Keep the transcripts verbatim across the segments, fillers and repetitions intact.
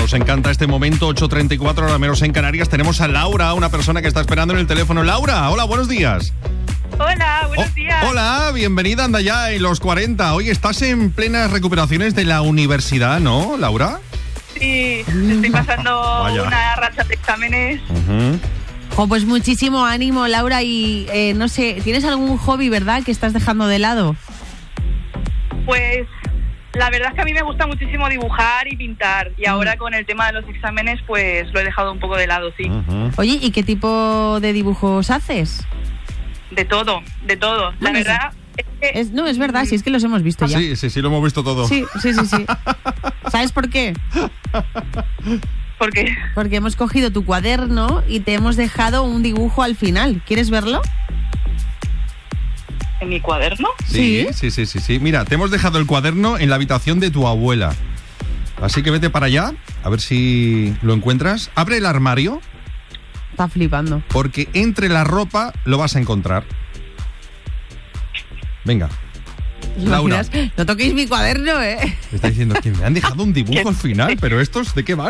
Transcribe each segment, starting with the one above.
Nos encanta este momento, ocho treinta y cuatro, hora menos en Canarias. Tenemos a Laura, una persona que está esperando en el teléfono. Laura, hola, buenos días. Hola, buenos oh, días. Hola, bienvenida, anda ya en los cuarenta. Oye, estás en plenas recuperaciones de la universidad, ¿no, Laura? Sí, estoy pasando Vaya. una racha de exámenes. Uh-huh. Oh, pues muchísimo ánimo, Laura. Y eh, no sé, ¿tienes algún hobby, verdad, que estás dejando de lado? Pues la verdad es que a mí me gusta muchísimo dibujar y pintar. Y ahora con el tema de los exámenes, pues lo he dejado un poco de lado, sí. Uh-huh. Oye, ¿y qué tipo de dibujos haces? De todo, de todo. La Bueno, verdad es que... Es, no, es verdad, si es que los hemos visto ya. Sí, sí, sí, lo hemos visto todo. Sí, sí, sí, sí. ¿Sabes por qué? ¿Por qué? Porque hemos cogido tu cuaderno y te hemos dejado un dibujo al final. ¿Quieres verlo? ¿En mi cuaderno? Sí, Sí. sí, sí, sí, sí. Mira, te hemos dejado el cuaderno en la habitación de tu abuela. Así que vete para allá, a ver si lo encuentras. Abre el armario, Está flipando. porque entre la ropa lo vas a encontrar. Venga. Laura. ¿Imaginas? No toquéis mi cuaderno, ¿eh? Me está diciendo que me han dejado un dibujo al final, pero estos, ¿de qué van?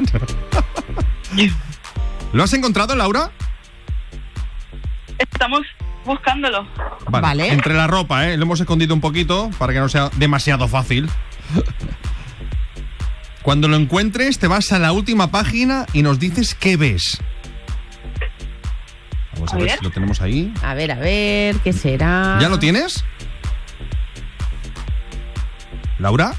¿Lo has encontrado, Laura? Estamos buscándolo. Vale. Vale. Entre la ropa, ¿eh? Lo hemos escondido un poquito para que no sea demasiado fácil. Cuando lo encuentres, te vas a la última página y nos dices qué ves. Vamos a, A ver, ver. si lo tenemos ahí. A ver, a ver, ¿qué será? ¿Ya lo tienes? ¿Laura?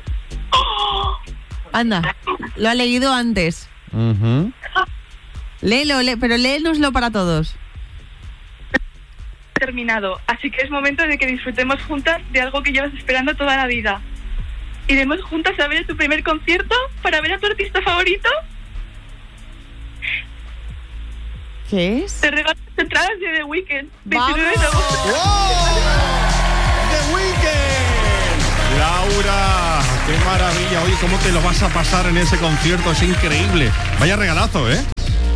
Anda, lo ha leído antes. Uh-huh. Léelo, lé, pero léenoslo para todos. Terminado. Así que es momento de que disfrutemos juntas de algo que llevas esperando toda la vida. ¿Iremos juntas a ver tu primer concierto para ver a tu artista favorito? ¿Qué es? Te regalo las entradas de The Weeknd. ¡Vamos! veintinueve de agosto. ¡Wow! ¡The Weeknd! Laura, qué maravilla. Oye, ¿cómo te lo vas a pasar en ese concierto? Es increíble. Vaya regalazo, ¿eh?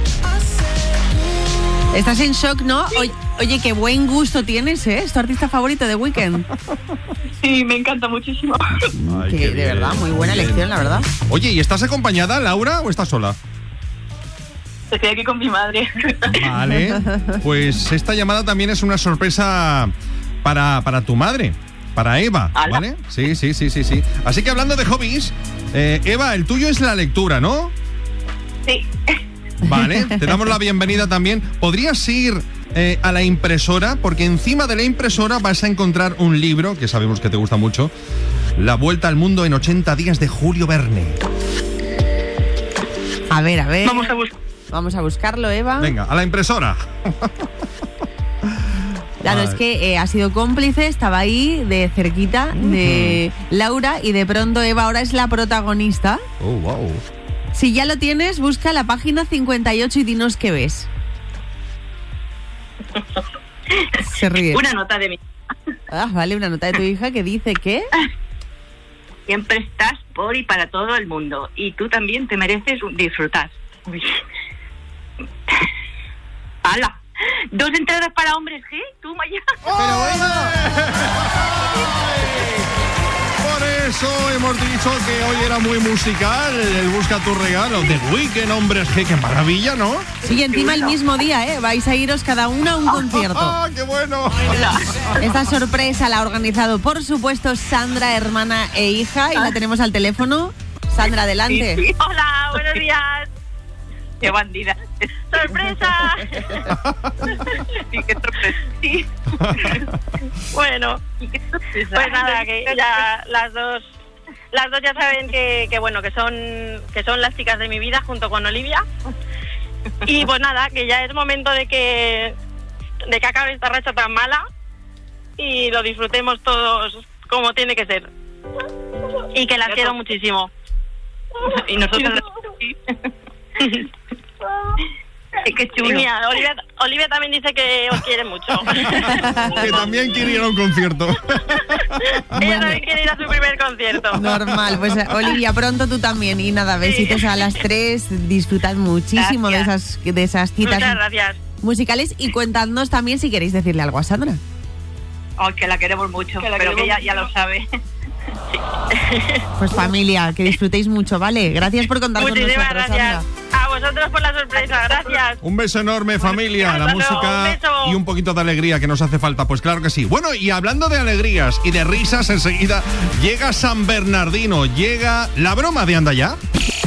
Estás en shock, ¿no? Oye, oye, qué buen gusto tienes, ¿eh? Es tu artista favorito de Weeknd. Sí, me encanta muchísimo. Ay, Que qué de bien, verdad, muy buena bien. elección, la verdad. Oye, ¿y estás acompañada, Laura, o estás sola? Estoy aquí con mi madre. Vale. Pues esta llamada también es una sorpresa para, para tu madre, para Eva, ¿Ala? ¿vale? Sí, sí, sí, sí, sí. Así que hablando de hobbies, eh, Eva, el tuyo es la lectura, ¿no? Sí. Vale, te damos la bienvenida también. ¿Podrías ir eh, a la impresora? Porque encima de la impresora vas a encontrar un libro, que sabemos que te gusta mucho, La Vuelta al Mundo en ochenta días, de Julio Verne. A ver, a ver. Vamos a buscar. Vamos a buscarlo, Eva. Venga, a la impresora. Claro, Vale. es que eh, ha sido cómplice, estaba ahí de cerquita de Laura y de pronto Eva ahora es la protagonista. Oh, wow. Si ya lo tienes, busca la página cincuenta y ocho y dinos qué ves. Se ríe. Una nota de mí. Ah, vale, una nota de tu hija que dice que... Siempre estás por y para todo el mundo. Y tú también te mereces un- disfrutar. Uy. ¡Hala! ¿Dos entradas para hombres G? ¿Tú, Maya? Pero bueno. Por eso hemos dicho que hoy era muy musical el Busca tu regalo. The Weeknd, hombres G, qué maravilla, ¿no? Sí, encima el mismo día, ¿eh? Vais a iros cada una a un concierto. ¡Ah, qué bueno! Esta sorpresa la ha organizado, por supuesto, Sandra, hermana e hija, y la tenemos al teléfono. Sandra, adelante. Sí, sí. Hola, buenos días. ¡Qué bandida! ¡Sorpresa! Sí, qué sorpresa. Sí. Bueno, ¿Y qué sorpresa? pues nada, que ya las dos las dos ya saben que, que bueno, que son que son las chicas de mi vida junto con Olivia. Y pues nada, que ya es momento de que de que acabe esta racha tan mala y lo disfrutemos todos como tiene que ser. Y que las quiero muchísimo. Y nosotros... Sí. ¡Qué Y chulo! mira, Olivia, Olivia también dice que os quiere mucho. Que también quiere ir a un concierto. Ella también quiere ir a su primer concierto. Normal, pues Olivia, pronto tú también. Y nada, besitos a las tres. Disfrutad muchísimo de esas, de esas citas Muchas gracias. musicales. Y cuentadnos también si queréis decirle algo a Sandra. Oh, que la queremos mucho, Que la pero que queremos ella ya mucho. lo sabe. Sí. Pues familia, que disfrutéis mucho, ¿vale? Gracias por contar con Muchísimas nosotros, gracias. Sandra. A vosotros por la sorpresa, gracias. Un beso enorme, familia. La Hasta luego, música un beso. y un poquito de alegría que nos hace falta. Pues claro que sí. Bueno, y hablando de alegrías y de risas, enseguida llega San Bernardino, llega la broma de Anda Ya.